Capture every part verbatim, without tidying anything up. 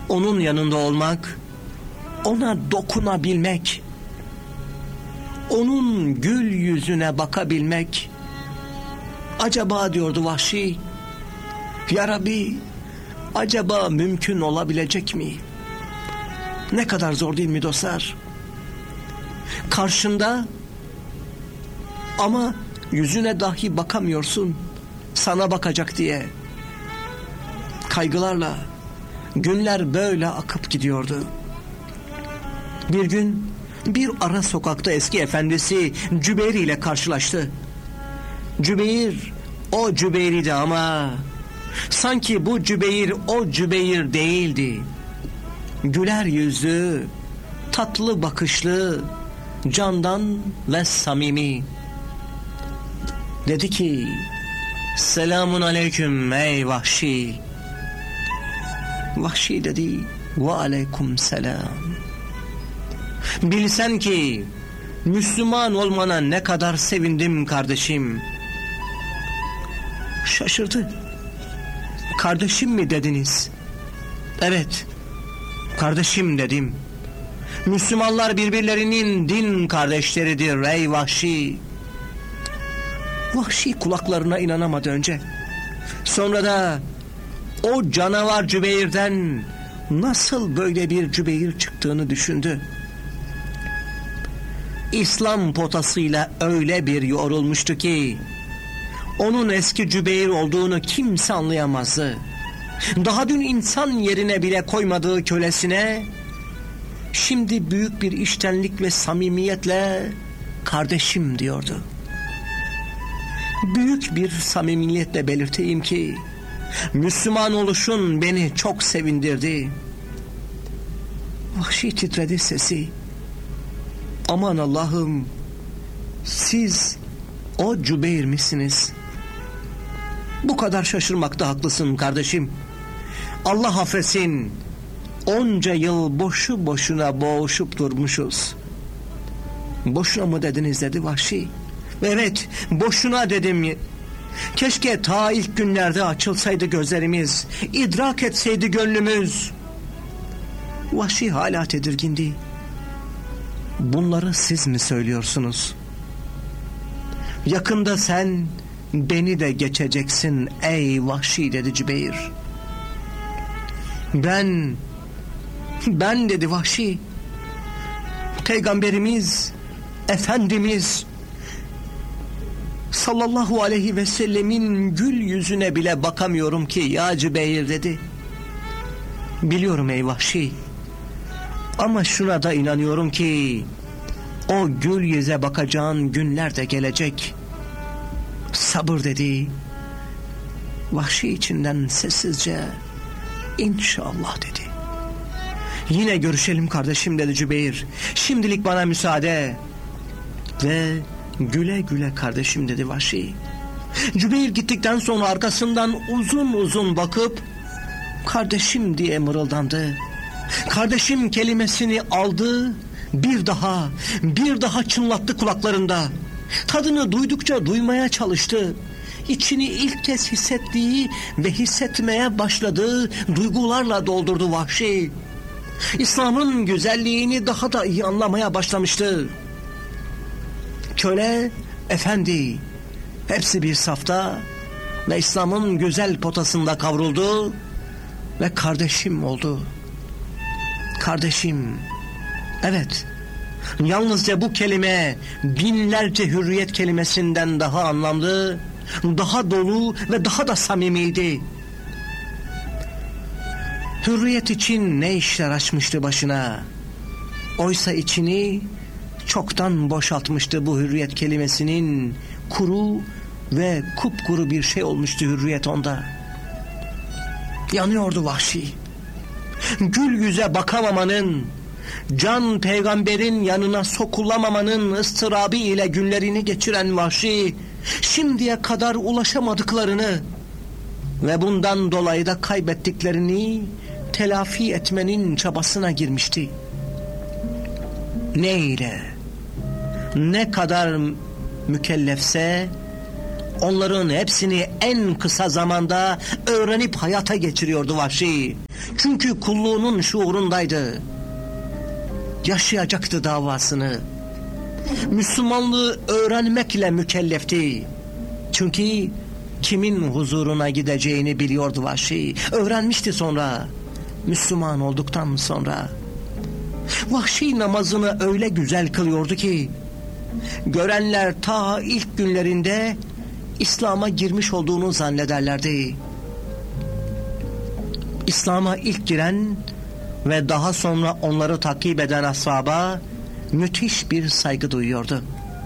onun yanında olmak, ona dokunabilmek, onun gül yüzüne bakabilmek. Acaba diyordu Vahşi, ya Rabbi, acaba mümkün olabilecek mi? Ne kadar zor değil mi dostlar? Karşında ama yüzüne dahi bakamıyorsun, sana bakacak diye. Kaygılarla günler böyle akıp gidiyordu. Bir gün bir ara sokakta eski efendisi Cübeyr ile karşılaştı. Cübeyr o Cübeyr'di ama sanki bu Cübeyr o Cübeyr değildi. Güler yüzlü, tatlı bakışlı, candan ve samimi. Dedi ki, selamun aleyküm ey Vahşi. Vahşi dedi, ve aleyküm selam. Bilsen ki Müslüman olmana ne kadar sevindim kardeşim. Şaşırdı. Kardeşim mi dediniz? Evet, kardeşim dedim. Müslümanlar birbirlerinin din kardeşleridir ey Vahşi. Vahşi kulaklarına inanamadı önce. Sonra da o canavar Cübeyr'den nasıl böyle bir Cübeyr çıktığını düşündü. İslam potasıyla öyle bir yoğrulmuştu ki onun eski Cübeyr olduğunu kimse anlayamazdı. Daha dün insan yerine bile koymadığı kölesine şimdi büyük bir içtenlik ve samimiyetle kardeşim diyordu. Büyük bir samimiyetle belirteyim ki Müslüman oluşun beni çok sevindirdi. Vahşi titredi sesi. Aman Allah'ım, siz o Cübeyr misiniz? Bu kadar şaşırmakta haklısın kardeşim. Allah affetsin, onca yıl boşu boşuna boğuşup durmuşuz. Boşuna mı dediniz dedi Vahşi. Evet, boşuna dedim. Keşke ta ilk günlerde açılsaydı gözlerimiz, idrak etseydi gönlümüz. Vahşi hala tedirgindi. Bunları siz mi söylüyorsunuz? Yakında sen beni de geçeceksin ey Vahşi dedi Cübeyr. Ben, ben dedi Vahşi. Peygamberimiz, Efendimiz sallallahu aleyhi ve sellemin gül yüzüne bile bakamıyorum ki ya Cübeyr dedi. Biliyorum ey Vahşi. Ama şuna da inanıyorum ki o gül yüze bakacağın günler de gelecek. Sabır dedi. Vahşi içinden sessizce İnşallah dedi. Yine görüşelim kardeşim dedi Cübeyr. Şimdilik bana müsaade. Ve güle güle kardeşim dedi Vahşi. Cübeyr gittikten sonra arkasından uzun uzun bakıp kardeşim diye mırıldandı. Kardeşim kelimesini aldı, bir daha, bir daha çınlattı kulaklarında. Tadını duydukça duymaya çalıştı. İçini ilk kez hissettiği ve hissetmeye başladığı duygularla doldurdu Vahşi. İslam'ın güzelliğini daha da iyi anlamaya başlamıştı. Köle, efendi, hepsi bir safta ve İslam'ın güzel potasında kavruldu ve kardeşim oldu. Kardeşim, evet, yalnızca bu kelime binlerce hürriyet kelimesinden daha anlamlı, daha dolu ve daha da samimiydi. Hürriyet için ne işler açmıştı başına. Oysa içini çoktan boşaltmıştı bu hürriyet kelimesinin, kuru ve kupkuru bir şey olmuştu hürriyet onda. Yanıyordu Vahşi. Gül yüze bakamamanın, can peygamberin yanına sokulamamanın ıstırabı ile günlerini geçiren Vahşi, şimdiye kadar ulaşamadıklarını ve bundan dolayı da kaybettiklerini telafi etmenin çabasına girmişti. Ne ile, ne kadar mükellefse onların hepsini en kısa zamanda öğrenip hayata geçiriyordu Vahşi. Çünkü kulluğunun şuurundaydı. Yaşayacaktı davasını. Müslümanlığı öğrenmekle mükellefti. Çünkü kimin huzuruna gideceğini biliyordu Vahşi. Öğrenmişti sonra. Müslüman olduktan sonra. Vahşi namazını öyle güzel kılıyordu ki görenler ta ilk günlerinde İslam'a girmiş olduğunu zannederlerdi. İslam'a ilk giren ve daha sonra onları takip eden ashaba müthiş bir saygı duyuyordu.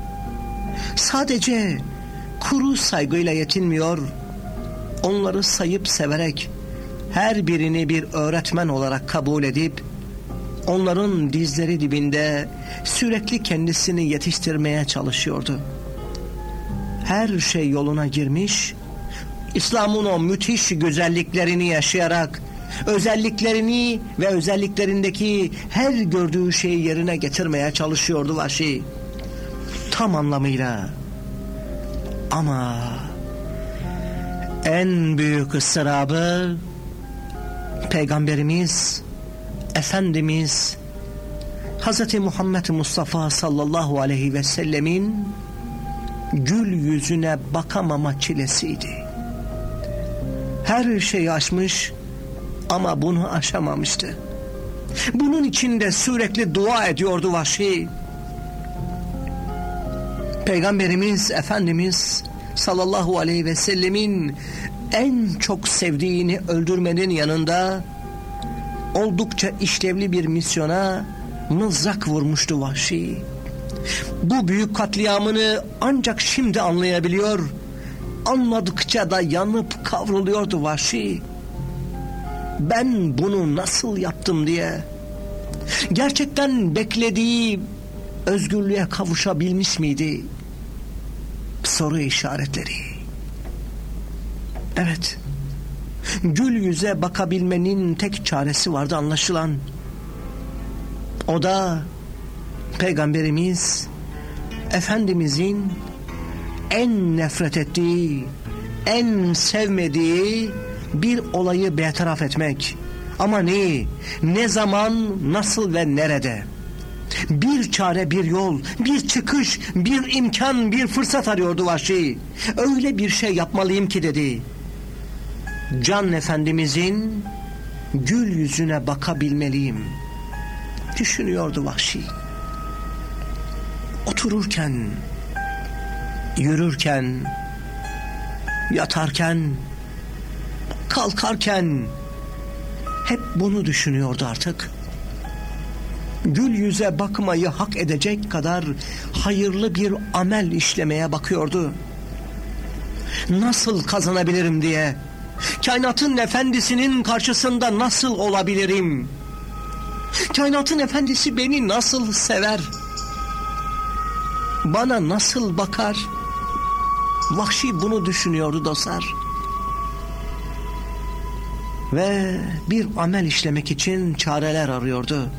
Sadece kuru saygıyla yetinmiyor, onları sayıp severek her birini bir öğretmen olarak kabul edip onların dizleri dibinde sürekli kendisini yetiştirmeye çalışıyordu. Her şey yoluna girmiş, İslam'ın o müthiş güzelliklerini yaşayarak özelliklerini ve özelliklerindeki her gördüğü şeyi yerine getirmeye çalışıyordu Vahşi. Tam anlamıyla. Ama en büyük ıstırabı Peygamberimiz Efendimiz Hazreti Muhammed Mustafa sallallahu aleyhi ve sellemin gül yüzüne bakamama çilesiydi. Her şeyi aşmış ama bunu aşamamıştı. Bunun için de sürekli dua ediyordu Vahşi. Peygamberimiz Efendimiz sallallahu aleyhi ve sellemin en çok sevdiğini öldürmenin yanında oldukça işlevli bir misyona mızrak vurmuştu Vahşi. Bu büyük katliamını ancak şimdi anlayabiliyor, anladıkça da yanıp kavruluyordu Vahşi. Ben bunu nasıl yaptım diye. Gerçekten beklediği özgürlüğe kavuşabilmiş miydi? Soru işaretleri. Evet, gül yüze bakabilmenin tek çaresi vardı anlaşılan. O da Peygamberimiz Efendimizin en nefret ettiği, en sevmediği bir olayı bertaraf etmek. Ama ne, ne zaman, nasıl ve nerede? Bir çare, bir yol, bir çıkış, bir imkan, bir fırsat arıyordu Vahşi. Öyle bir şey yapmalıyım ki dedi. Can Efendimizin gül yüzüne bakabilmeliyim düşünüyordu Vahşi. Otururken, yürürken, yatarken, kalkarken hep bunu düşünüyordu artık. Gül yüze bakmayı hak edecek kadar hayırlı bir amel işlemeye bakıyordu. Nasıl kazanabilirim diye, kainatın efendisinin karşısında nasıl olabilirim? Kainatın efendisi beni nasıl sever? Bana nasıl bakar? Vahşi bunu düşünüyordu dostlar. Ve bir amel işlemek için çareler arıyordu.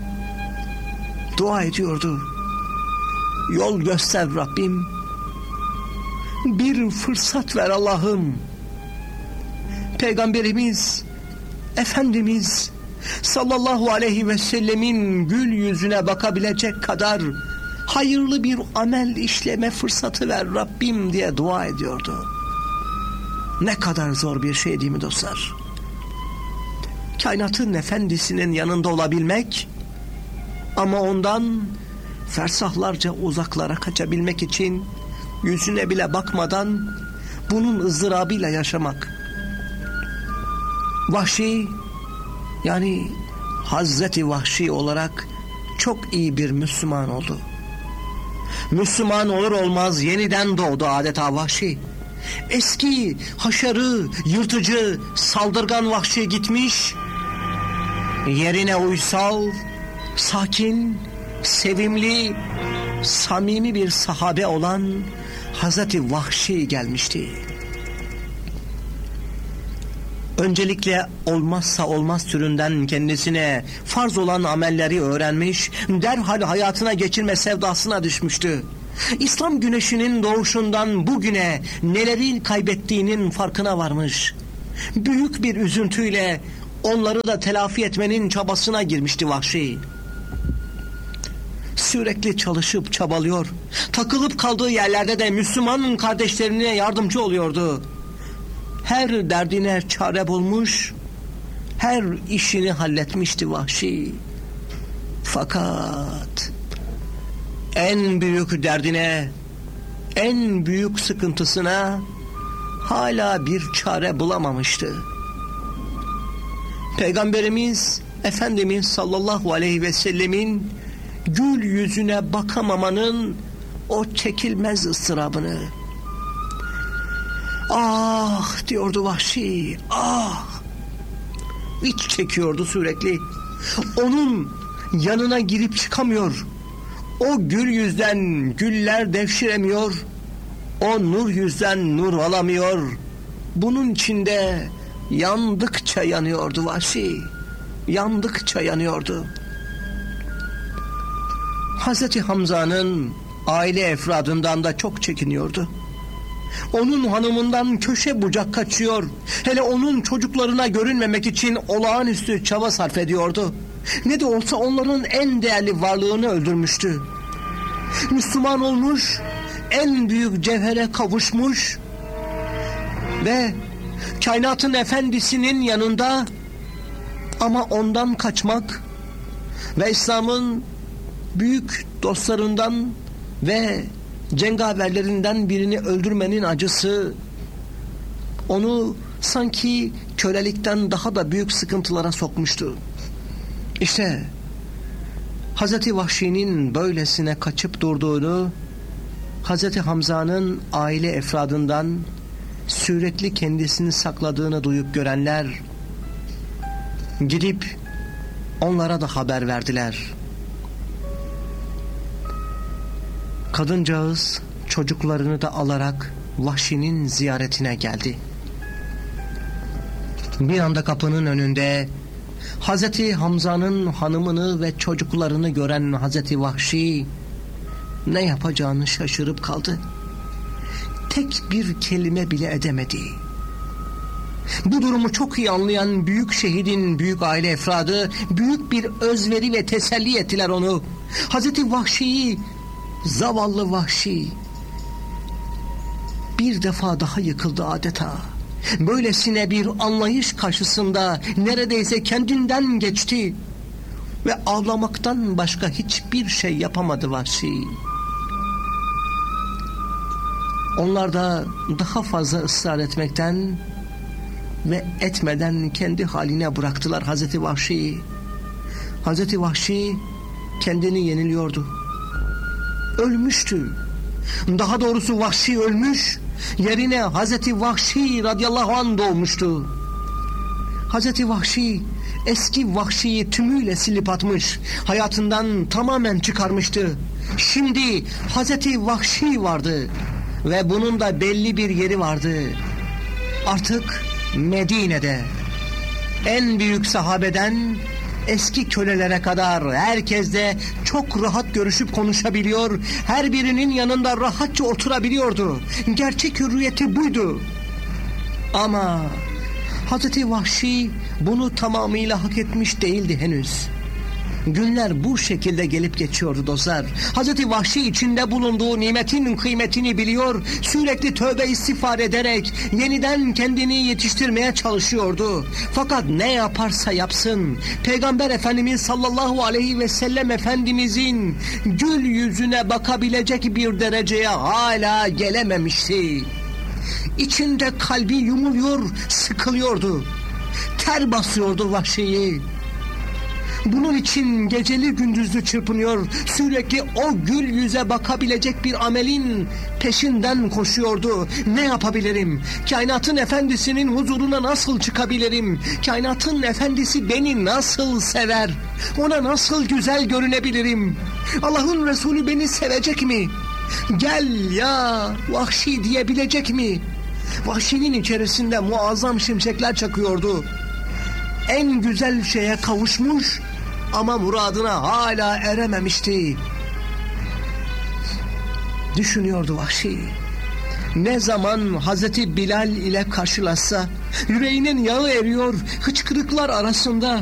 Dua ediyordu. Yol göster Rabbim. Bir fırsat ver Allah'ım. Peygamberimiz Efendimiz sallallahu aleyhi ve sellemin gül yüzüne bakabilecek kadar hayırlı bir amel işleme fırsatı ver Rabbim diye dua ediyordu. Ne kadar zor bir şey değil mi dostlar? Kainatın efendisinin yanında olabilmek ama ondan fersahlarca uzaklara kaçabilmek için yüzüne bile bakmadan bunun ızdırabıyla yaşamak. Vahşi, yani Hazreti Vahşi olarak çok iyi bir Müslüman oldu. Müslüman olur olmaz yeniden doğdu adeta Vahşi. Eski haşarı, yırtıcı, saldırgan Vahşi gitmiş, yerine uysal, sakin, sevimli, samimi bir sahabe olan Hazreti Vahşi gelmişti. Öncelikle olmazsa olmaz türünden kendisine farz olan amelleri öğrenmiş, derhal hayatına geçirme sevdasına düşmüştü. İslam güneşinin doğuşundan bugüne neleri kaybettiğinin farkına varmış. Büyük bir üzüntüyle onları da telafi etmenin çabasına girmişti Vahşi. Sürekli çalışıp çabalıyor, takılıp kaldığı yerlerde de Müslüman kardeşlerine yardımcı oluyordu. Her derdine çare bulmuş, her işini halletmişti Vahşi. Fakat en büyük derdine, en büyük sıkıntısına hala bir çare bulamamıştı. Peygamberimiz Efendimiz sallallahu aleyhi ve sellemin gül yüzüne bakamamanın o çekilmez ıstırabını. Ah diyordu Vahşi, ah. İç çekiyordu sürekli. Onun yanına girip çıkamıyor. O gül yüzden güller devşiremiyor. O nur yüzden nur alamıyor. Bunun içinde yandıkça yanıyordu Vahşi. Yandıkça yanıyordu. Hazreti Hamza'nın aile efradından da çok çekiniyordu. Onun hanımından köşe bucak kaçıyor. Hele onun çocuklarına görünmemek için olağanüstü çaba sarf ediyordu. Ne de olsa onların en değerli varlığını öldürmüştü. Müslüman olmuş, en büyük cevhere kavuşmuş ve kainatın efendisinin yanında, ama ondan kaçmak ve İslam'ın büyük dostlarından ve cengaverlerinden birini öldürmenin acısı onu sanki kölelikten daha da büyük sıkıntılara sokmuştu. İşte Hazreti Vahşi'nin böylesine kaçıp durduğunu, Hazreti Hamza'nın aile efradından sürekli kendisini sakladığını duyup görenler gidip onlara da haber verdiler. Kadıncağız çocuklarını da alarak Vahşi'nin ziyaretine geldi. Bir anda kapının önünde Hazreti Hamza'nın hanımını ve çocuklarını gören Hazreti Vahşi ne yapacağını şaşırıp kaldı. Tek bir kelime bile edemedi. Bu durumu çok iyi anlayan büyük şehidin büyük aile efradı büyük bir özveri ve teselli ettiler onu. Hazreti Vahşi'yi, zavallı Vahşi bir defa daha yıkıldı adeta. Böylesine bir anlayış karşısında neredeyse kendinden geçti ve ağlamaktan başka hiçbir şey yapamadı Vahşi. Onlar da daha fazla ısrar etmekten ve etmeden kendi haline bıraktılar Hazreti Vahşi'yi. Hazreti Vahşi kendini yeniliyordu. Ölmüştü. Daha doğrusu Vahşi ölmüş, yerine Hazreti Vahşi radıyallahu anh doğmuştu. Hazreti Vahşi eski Vahşi'yi tümüyle silip atmış, hayatından tamamen çıkarmıştı. Şimdi Hazreti Vahşi vardı ve bunun da belli bir yeri vardı. Artık Medine'de en büyük sahabeden eski kölelere kadar herkesle çok rahat görüşüp konuşabiliyor, her birinin yanında rahatça oturabiliyordu. Gerçek hürriyeti buydu. Ama Hazreti Vahşi bunu tamamıyla hak etmiş değildi henüz. Günler bu şekilde gelip geçiyordu dostlar. Hazreti Vahşi içinde bulunduğu nimetin kıymetini biliyor, sürekli tövbe istiğfar ederek yeniden kendini yetiştirmeye çalışıyordu. Fakat ne yaparsa yapsın, Peygamber Efendimiz sallallahu aleyhi ve sellem Efendimizin gül yüzüne bakabilecek bir dereceye hala gelememişti. İçinde kalbi yumuluyor, sıkılıyordu. Ter basıyordu Vahşi'yi. Bunun için geceli gündüzlü çırpınıyor, sürekli o gül yüze bakabilecek bir amelin peşinden koşuyordu. Ne yapabilirim? Kainatın efendisinin huzuruna nasıl çıkabilirim? Kainatın efendisi beni nasıl sever? Ona nasıl güzel görünebilirim? Allah'ın Resulü beni sevecek mi? Gel ya Vahşi diyebilecek mi? Vahşinin içerisinde muazzam şimşekler çakıyordu. En güzel şeye kavuşmuş ama muradına hala erememişti. Düşünüyordu Vahşi. Ne zaman Hazreti Bilal ile karşılaşsa yüreğinin yağı eriyor, hıçkırıklar arasında